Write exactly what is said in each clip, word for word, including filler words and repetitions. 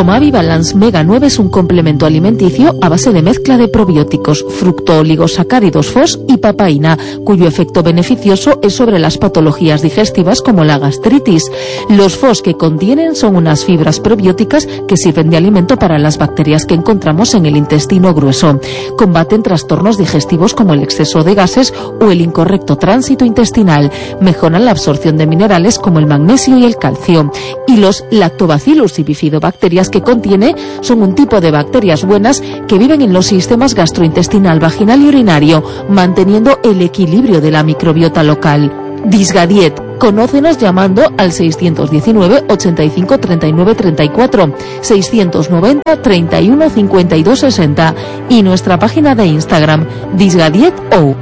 Promavi Balance Mega nueve es un complemento alimenticio a base de mezcla de probióticos, fructooligosacáridos F O S y papaína, cuyo efecto beneficioso es sobre las patologías digestivas como la gastritis. Los F O S que contienen son unas fibras probióticas que sirven de alimento para las bacterias que encontramos en el intestino grueso. Combaten trastornos digestivos como el exceso de gases o el incorrecto tránsito intestinal. Mejoran la absorción de minerales como el magnesio y el calcio. Y los lactobacillus y bifidobacterias que contiene son un tipo de bacterias buenas que viven en los sistemas gastrointestinal, vaginal y urinario, manteniendo el equilibrio de la microbiota local. Disgadiet. Conócenos llamando al seiscientos diecinueve, ochenta y cinco, treinta y nueve, treinta y cuatro, seiscientos noventa, treinta y uno, cincuenta y dos, sesenta y nuestra página de Instagram, disgadiet.o.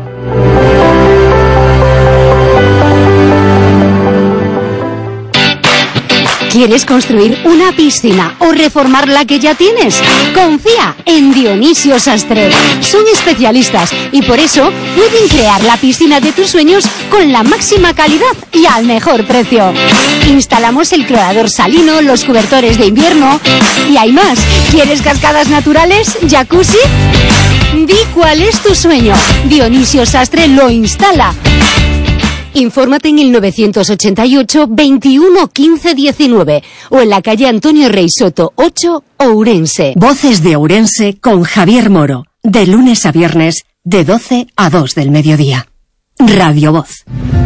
¿Quieres construir una piscina o reformar la que ya tienes? Confía en Dionisio Sastre. Son especialistas y por eso pueden crear la piscina de tus sueños con la máxima calidad y al mejor precio. Instalamos el clorador salino, los cobertores de invierno y hay más. ¿Quieres cascadas naturales? ¿Jacuzzi? Di cuál es tu sueño. Dionisio Sastre lo instala. Infórmate en el novecientos ochenta y ocho, veintiuno, quince, diecinueve o en la calle Antonio Rey Soto ocho, Ourense. Voces de Ourense con Javier Moro, de lunes a viernes, de doce a dos del mediodía. Radio Voz.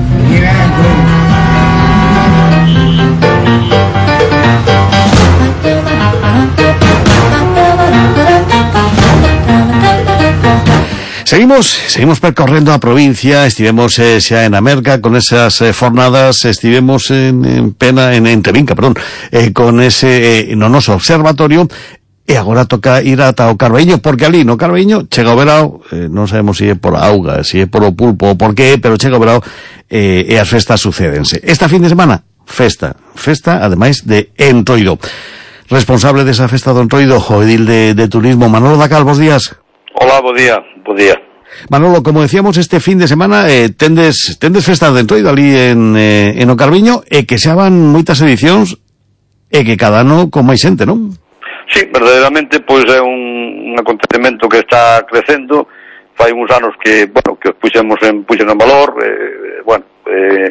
Seguimos, seguimos percorrendo a provincia, estivemos eh, xa en Amerca con esas eh, fornadas, estivemos en, en Pena, en, en Trevinca, perdón, eh, con ese eh, no noso observatorio, e agora toca ir ata o Carballiño, porque ali no Carballiño chega o verao, eh, non sabemos se é por a auga, se é por o pulpo ou por que, pero chega o verao eh, e as festas sucédense. Esta fin de semana, festa, festa, ademais de Entroido. Responsable desa festa do Entroido, o edil de, de turismo, Manolo Dacal, bos días. Hola, bo día, bo día. Manolo, como decíamos, este fin de semana eh, tendes, tendes festas de Entroido ali en, eh, en o Carballiño e que xa van moitas edicións e que cada ano con máis xente, non? Sí, verdadeiramente, pois é un, un acontecemento que está crecendo. Fai uns anos que, bueno, que os puxemos en, puxen en valor, eh, bueno, eh,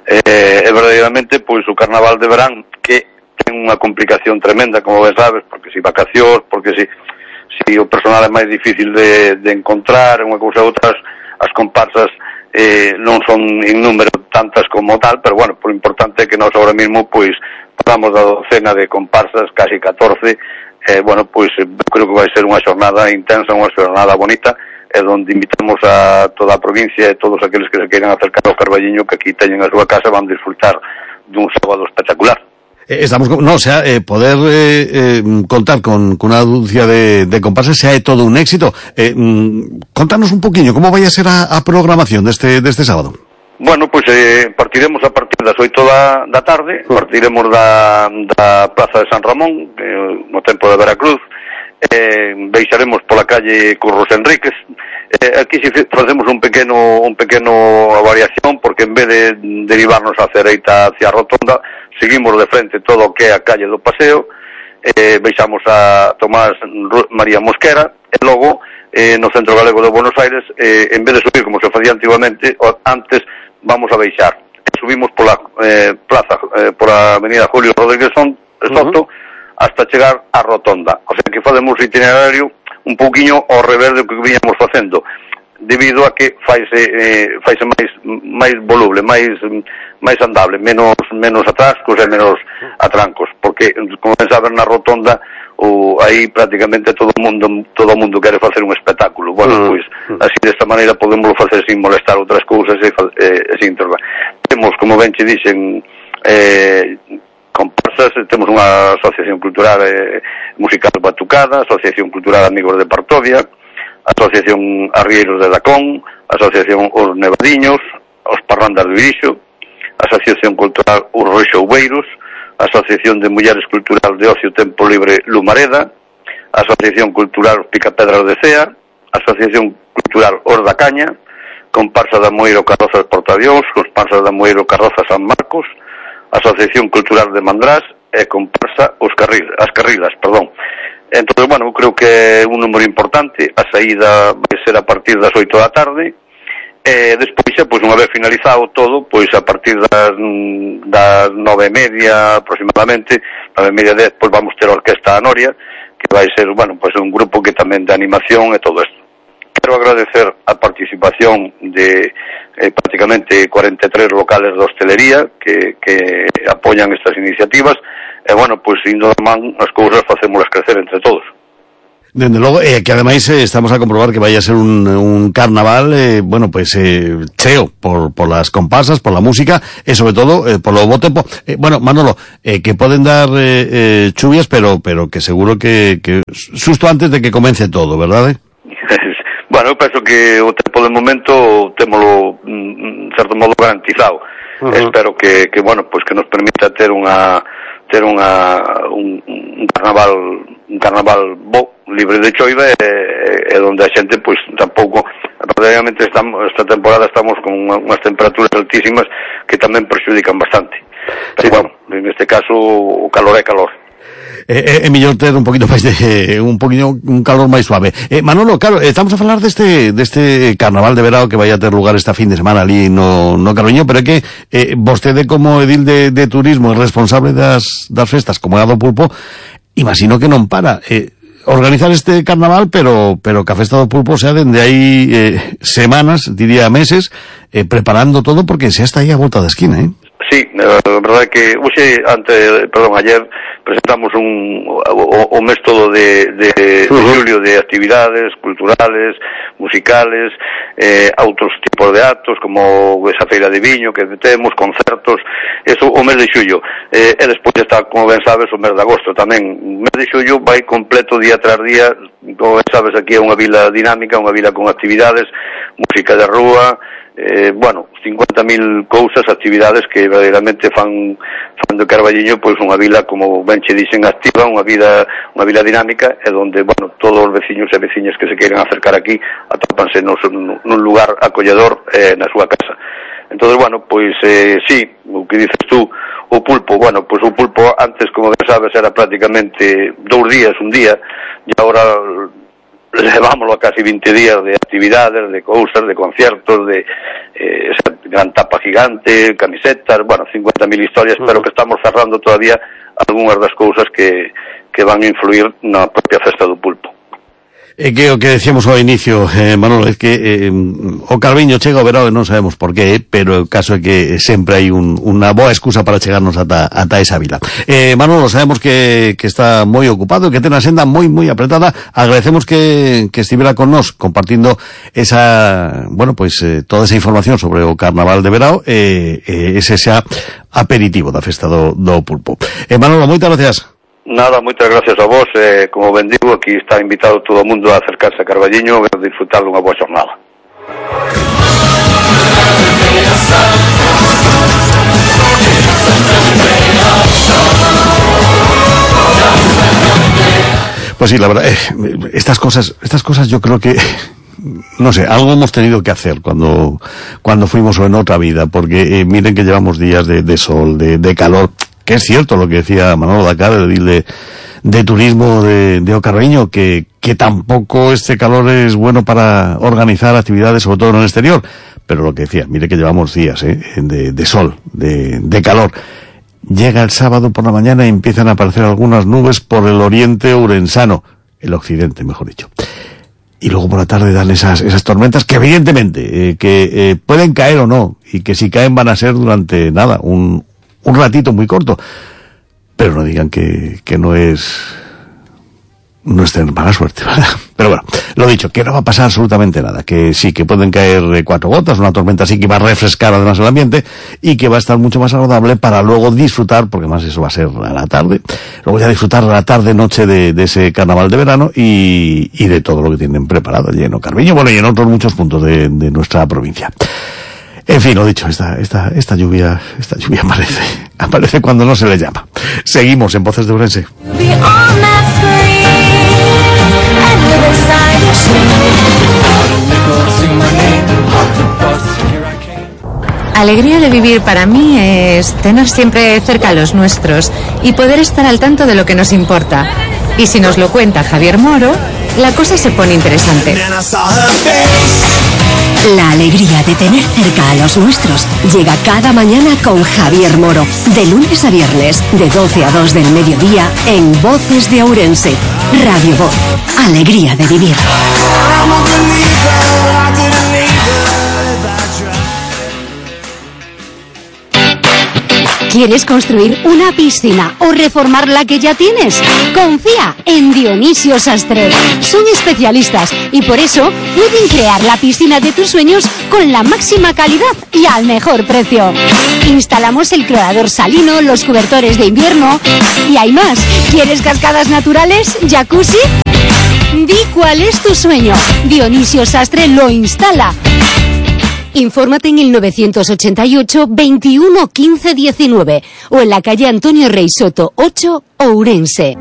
eh, e verdadeiramente, pois o carnaval de verán, que ten unha complicación tremenda, como ben sabes, porque si vacacións, porque si... si o personal é máis difícil de, de encontrar, unha cousa ou outras, as comparsas eh, non son en número tantas como tal, pero bueno, por importante é que nós agora mesmo, pois, falamos da docena de comparsas, casi catorce, eh, bueno, pois, creo que vai ser unha xornada intensa, unha xornada bonita, e donde invitamos a toda a provincia e todos aqueles que se queiran acercar ao Carballiño, que aquí teñen a súa casa, van disfrutar dun sábado espectacular. Estamos, no, o sea, eh, poder eh, eh, contar con, con una dulcia de, de comparsas sea de todo un éxito. Eh, mm, contanos un poquinho, como vai a ser a, a programación deste, deste sábado? Bueno, pois pues, eh, partiremos a partir das oito da, da tarde, partiremos da, da Plaza de San Ramón, eh, no tempo de Veracruz, eh, baixaremos pola calle Curros Enríquez. Eh, aquí si facemos un pequeno, un pequeno variación, porque en vez de derivarnos hacia dereita hacia a Rotonda, seguimos de frente todo o que é a calle do Paseo, eh, baixamos a Tomás María Mosquera, e logo, eh, no Centro Galego de Buenos Aires, eh, en vez de subir como se facía antiguamente, antes vamos a baixar. Subimos pola eh, plaza, eh, por a avenida Julio Rodríguez Soto, uh-huh. hasta chegar a Rotonda. O sea que facemos o itinerario un pouquiño ao revés do que viñamos facendo, debido a que faise eh, faise máis máis voluble, máis máis andable, menos menos atascos e menos atrancos, porque como ben saben na Rotonda o aí prácticamente todo o mundo todo o mundo quere facer un espectáculo. Bueno, pois así desta maneira podemos facer sin molestar outras cousas e, e, e sin intervar. Temos, como ben che dixen, eh comparsas, temos unha asociación cultural eh, musical Batucada, Asociación Cultural Amigos de Partovia, Asociación Arrieiros de Dacón, Asociación Os Nevadiños, Os Parrandas do Irixo, Asociación Cultural Os Roixoubeiros, Asociación de Mulleres Cultural de Ocio Tempo Libre Lumareda, Asociación Cultural Os Picapedras de Cea, Asociación Cultural Os da Caña, Comparsa da Moeiro Carrozas Portavións, Comparsa da Moeiro Carrozas San Marcos, Asociación Cultural de Mandrás e comparsa os carril, as carrilas, perdón. Entón, bueno, creo que é un número importante. A saída vai ser a partir das oito da tarde, e despois, pois, unha vez finalizado todo, pois a partir das, das nove e media aproximadamente, nove e media dez, pois vamos ter a Orquesta Anoria, que vai ser, bueno, pois un grupo que tamén de animación e todo isto. Quero agradecer a participación de eh, prácticamente cuarenta e tres locales de hostelería que, que apoian estas iniciativas. E, bueno, pois, indo da man, as cousas facémolas crecer entre todos. Desde logo, eh, que ademais eh, estamos a comprobar que vaya a ser un, un carnaval, eh, bueno, pues eh, cheo por, por las comparsas, por la música, e sobre todo eh, por lo bo tempo. Eh, bueno, Manolo, eh, que poden dar eh, eh, chuvias, pero pero que seguro que, que susto antes de que comence todo, ¿verdad? Eh? Bueno, eu penso que o tempo de momento témolo, en certo modo, garantizado. Uh-huh. Espero que, que, bueno, pues que nos permita ter unha ter unha un, un carnaval un carnaval bo, libre de choiva, e, e onde a xente, pois, tampouco, verdadeiramente estamos, esta temporada estamos con unhas temperaturas altísimas que tamén perxudican bastante. Pero, sí, bueno, en este caso o calor é calor. É, é mellor ter un poquito máis de un poquito un calor máis suave. Eh, Manolo, claro, estamos a falar deste deste carnaval de verao que vai a ter lugar esta fin de semana ali no no Carballiño, pero é que eh, vostede como edil de, de turismo e responsable das das festas como é a do Pulpo, imagino que non para eh, organizar este carnaval, pero pero que a festa do Pulpo sea dende aí eh, semanas, diría meses, eh, preparando todo porque xa está aí a volta da esquina, eh? Sí, a verdade é que hoxe, ante, perdón, ayer presentamos un o, o mes todo de, de, de xulio de actividades culturales, musicales, eh, outros tipos de actos como esa feira de viño que temos, concertos, eso o mes de xullo, eh, e despois está, como ben sabes, o mes de agosto tamén. O mes de xullo vai completo día tras día, como ben sabes, aquí é unha vila dinámica, unha vila con actividades, música de rúa, eh, bueno, cincuenta mil cousas, actividades que verdadeiramente fan fan do Carballiño pois unha vila, como ben che dixen, activa, unha vida unha vila dinámica, e onde, bueno, todos os veciños e veciñas que se queiran acercar aquí atópanse nun, nun lugar acolledor eh, na súa casa. Entonces, bueno, pois eh, sí, o que dices tú, o Pulpo, bueno, pois o Pulpo antes, como ben sabes, era prácticamente dous días, un día, e agora levámoslo a casi vinte días de actividades, de cousas, de conciertos, de eh, esa gran tapa gigante, camisetas, bueno, cincuenta mil historias, uh-huh. Pero que estamos cerrando todavía algunhas das cousas que, que van a influir na propia festa do Pulpo. É que o que decíamos ao inicio, eh, Manolo, é que eh, o Carballiño chega ao verao e non sabemos por qué, pero o caso é que sempre hai un, unha boa excusa para chegarnos ata, ata esa vila. Eh, Manolo, sabemos que, que está moi ocupado e que ten a senda moi, moi apretada. Agradecemos que, que estivera con nós compartindo esa, bueno, pois, eh, toda esa información sobre o Carnaval de verao e eh, ese xa aperitivo da festa do, do Pulpo. Eh, Manolo, moitas gracias. Nada, moitas gracias a vos, eh, como ben digo, aquí está invitado todo o mundo a acercarse a Carballiño e a disfrutar dunha boa xornada. Pues sí, la verdad, eh, estas cosas, estas cosas yo creo que, no sé, algo hemos tenido que hacer cuando, cuando fuimos o en otra vida, porque eh, miren que llevamos días de, de sol, de, de calor. Que es cierto lo que decía Manolo Dacar, el edil de, de turismo de, de O Carballiño, que, que tampoco este calor es bueno para organizar actividades, sobre todo en el exterior. Pero lo que decía, mire que llevamos días eh, de, de sol, de, de calor. Llega el sábado por la mañana y empiezan a aparecer algunas nubes por el oriente ourensano, el occidente, mejor dicho. Y luego por la tarde dan esas, esas tormentas que evidentemente, eh, que eh, pueden caer o no, y que si caen van a ser durante nada, un un ratito muy corto, pero no digan que, que no es no es tener mala suerte, ¿verdad? Pero bueno, lo dicho, que no va a pasar absolutamente nada, que sí, que pueden caer cuatro gotas, una tormenta así que va a refrescar además el ambiente y que va a estar mucho más agradable para luego disfrutar, porque más eso va a ser a la tarde, luego ya disfrutar la tarde, noche de, de ese carnaval de verano y, y de todo lo que tienen preparado allí en O Carballiño, bueno, y en otros muchos puntos de, de nuestra provincia. En fin, lo dicho, esta, esta, esta lluvia, esta lluvia aparece, aparece cuando no se le llama. Seguimos en Voces de Ourense. Alegría de vivir para mí es tener siempre cerca a los nuestros y poder estar al tanto de lo que nos importa. Y si nos lo cuenta Javier Moro, la cosa se pone interesante. La alegría de tener cerca a los nuestros llega cada mañana con Javier Moro, de lunes a viernes, de doce a dos del mediodía, en Voces de Ourense. Radio Voz, alegría de vivir. ¿Quieres construir una piscina o reformar la que ya tienes? Confía en Dionisio Sastre. Son especialistas y por eso pueden crear la piscina de tus sueños con la máxima calidad y al mejor precio. Instalamos el clorador salino, los cobertores de invierno y hay más. ¿Quieres cascadas naturales? ¿Jacuzzi? Di cuál es tu sueño. Dionisio Sastre lo instala. Infórmate en el novecientos ochenta y ocho, veintiuno, quince, diecinueve o en la calle Antonio Rey Soto ocho, Ourense.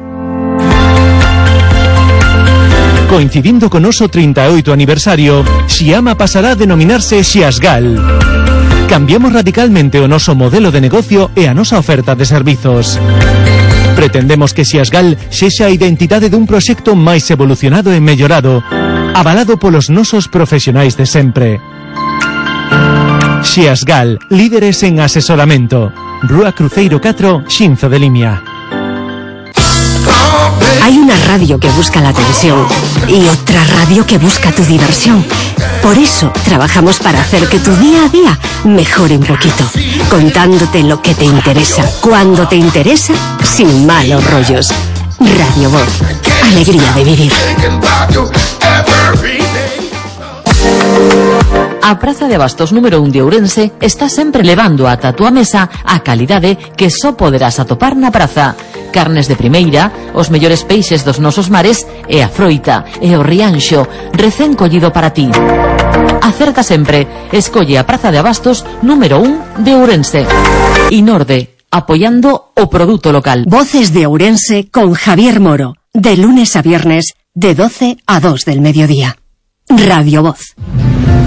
Coincidindo con noso treinta e oito aniversario, Xiama pasará a denominarse Xiasgal. Cambiamos radicalmente o noso modelo de negocio e a nosa oferta de servizos. Pretendemos que Xiasgal sexa a identidade dun proxecto máis evolucionado e mellorado, avalado polos nosos profesionais de sempre. Xiasgal, líderes en asesoramento. Rúa Cruceiro catro, Xinzo de Limia. Hay una radio que busca la atención y otra radio que busca tu diversión. Por eso trabajamos para hacer que tu día a día mejore un poquito, contándote lo que te interesa, cuando te interesa, sin malos rollos. Radio Voz, alegría de vivir. A Praza de Abastos número un de Ourense está sempre levando ata a túa mesa a calidade que só poderás atopar na praza. Carnes de primeira, os mellores peixes dos nosos mares e a froita e o rianxo recén collido para ti. Acerta sempre, escolle a Praza de Abastos número un de Ourense. Inorde, apoiando o produto local. Voces de Ourense con Javier Moro, de lunes a viernes, de doce a dos del mediodía. Radio Voz.